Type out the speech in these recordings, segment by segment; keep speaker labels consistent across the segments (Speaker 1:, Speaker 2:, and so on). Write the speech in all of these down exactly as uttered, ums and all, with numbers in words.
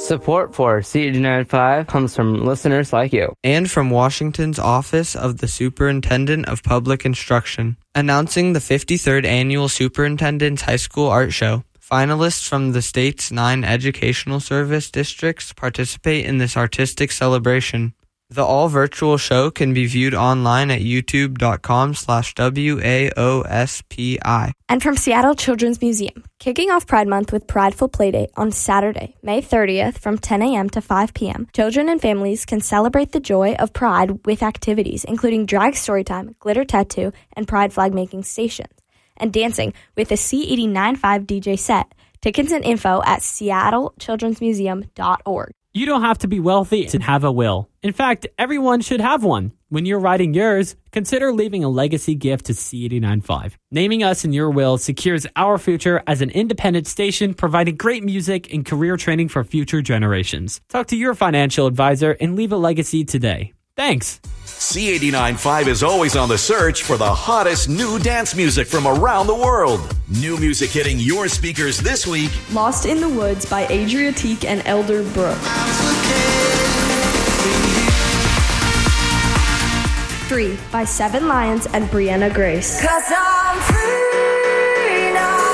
Speaker 1: Support for C eighty-nine point five comes from listeners like you.
Speaker 2: And from Washington's Office of the Superintendent of Public Instruction. Announcing the fifty-third Annual Superintendent's High School Art Show. Finalists from the state's nine educational service districts participate in this artistic celebration. The all-virtual show can be viewed online at youtube.com slash W-A-O-S-P-I.
Speaker 3: And from Seattle Children's Museum, kicking off Pride Month with Prideful Playdate on Saturday, May thirtieth from ten a.m. to five p.m. Children and families can celebrate the joy of Pride with activities including drag storytime, glitter tattoo, and Pride flag making stations, and dancing with a C eighty-nine point five D J set. Tickets and info at seattle children's museum dot org.
Speaker 4: You don't have to be wealthy to have a will. In fact, everyone should have one. When you're writing yours, consider leaving a legacy gift to C eighty-nine point five. Naming us in your will secures our future as an independent station providing great music and career training for future generations. Talk to your financial advisor and leave a legacy today. Thanks.
Speaker 5: C eighty-nine point five is always on the search for the hottest new dance music from around the world. New music hitting your speakers this week.
Speaker 6: Lost in the Woods by Adriatique and Elder Brooke. Free by Seven Lions and Brianna Grace. 'Cause I'm free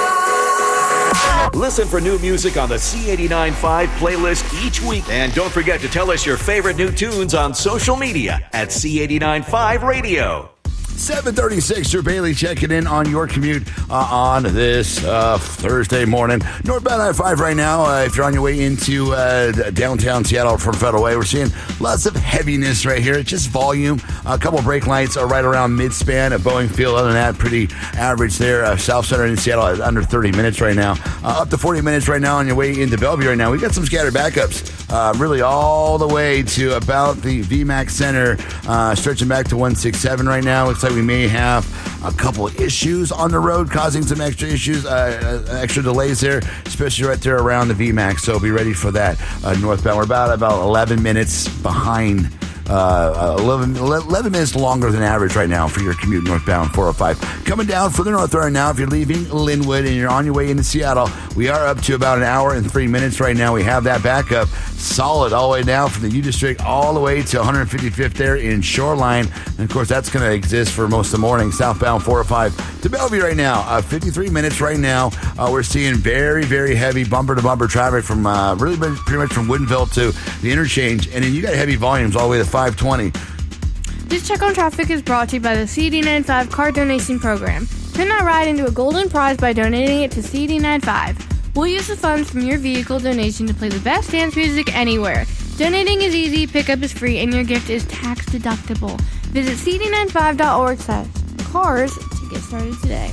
Speaker 6: now.
Speaker 5: Listen for new music on the C eighty-nine point five playlist each week. And don't forget to tell us your favorite new tunes on social media at C eighty-nine point five Radio.
Speaker 7: seven thirty-six, Drew Bailey checking in on your commute uh, on this uh, Thursday morning. Northbound I five right now, uh, if you're on your way into uh, downtown Seattle from Federal Way, we're seeing lots of heaviness right here. It's just volume. A couple brake lights are right around mid-span at Boeing Field. Other than that, pretty average there. Uh, South Center in Seattle is under thirty minutes right now. Uh, up to forty minutes right now on your way into Bellevue right now. We've got some scattered backups uh, really all the way to about the V MAX Center, uh, stretching back to one sixty-seven right now. Looks like we may have a couple of issues on the road causing some extra issues, uh, extra delays there, especially right there around the V MAX. So be ready for that uh, northbound. We're about about eleven minutes behind. Uh, eleven, eleven minutes longer than average right now for your commute northbound four oh five. Coming down further north right now, if you're leaving Linwood and you're on your way into Seattle, we are up to about an hour and three minutes right now. We have that backup solid all the way down from the U District all the way to one fifty-fifth there in Shoreline. And of course, that's going to exist for most of the morning. Southbound four oh five to Bellevue right now, uh, fifty-three minutes right now. Uh, we're seeing very, very heavy bumper to bumper traffic from uh, really pretty much from Woodinville to the interchange. And then you got heavy volumes all the way to five twenty.
Speaker 8: This check on traffic is brought to you by the C eighty-nine point five Car Donation Program. Turn that ride into a golden prize by donating it to C eighty-nine point five. We'll use the funds from your vehicle donation to play the best dance music anywhere. Donating is easy, pickup is free, and your gift is tax deductible. Visit C eighty-nine point five dot org slash cars to get started today.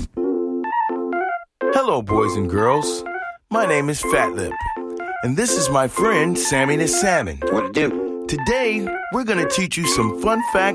Speaker 9: Hello, boys and girls. My name is Fat Lip, and this is my friend Sammy the Salmon.
Speaker 10: What it do?
Speaker 9: Today, we're going to teach you some fun facts